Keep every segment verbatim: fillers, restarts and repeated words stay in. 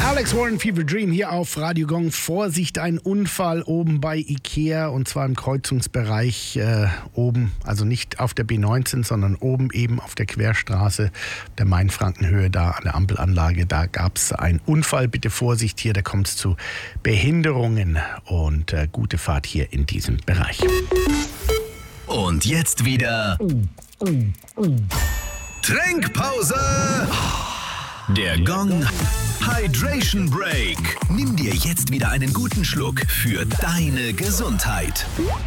Alex Warren, Fever Dream hier auf Radio Gong. Vorsicht, ein Unfall oben bei Ikea und zwar im Kreuzungsbereich äh, oben, also nicht auf der B neunzehn, sondern oben eben auf der Querstraße der Mainfrankenhöhe, da an der Ampelanlage. Da gab es einen Unfall. Bitte Vorsicht hier, da kommt es zu Behinderungen und äh, gute Fahrt hier in diesem Bereich. Und jetzt wieder Trinkpause. Der Gong Hydration Break. Nimm dir jetzt wieder einen guten Schluck für deine Gesundheit.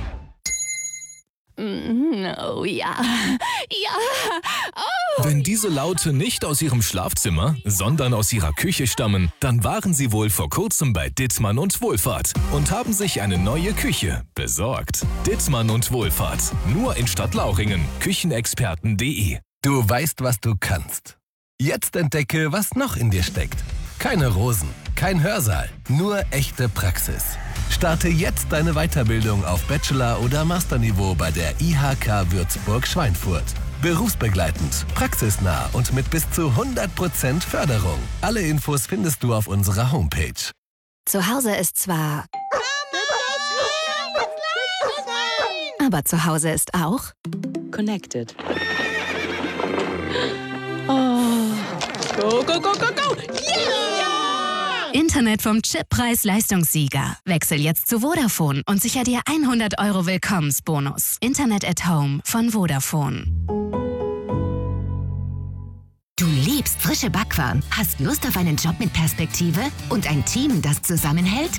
Oh ja, ja, oh. Wenn diese Laute nicht aus ihrem Schlafzimmer, sondern aus ihrer Küche stammen, dann waren sie wohl vor kurzem bei Dittmann und Wohlfahrt und haben sich eine neue Küche besorgt. Dittmann und Wohlfahrt, nur in Stadtlauchringen, küchenexperten punkt de. Du weißt, was du kannst. Jetzt entdecke, was noch in dir steckt. Keine Rosen, kein Hörsaal, nur echte Praxis. Starte jetzt deine Weiterbildung auf Bachelor- oder Masterniveau bei der I H K Würzburg-Schweinfurt. Berufsbegleitend, praxisnah und mit bis zu hundert Prozent Förderung. Alle Infos findest du auf unserer Homepage. Zu Hause ist zwar... Aber zu Hause ist auch... Connected. Oh. Go, go, go, go, go! Yeah! Internet vom Chip-Preis-Leistungssieger. Wechsel jetzt zu Vodafone und sicher dir hundert Euro Willkommensbonus. Internet at Home von Vodafone. Du liebst frische Backwaren, hast Lust auf einen Job mit Perspektive und ein Team, das zusammenhält?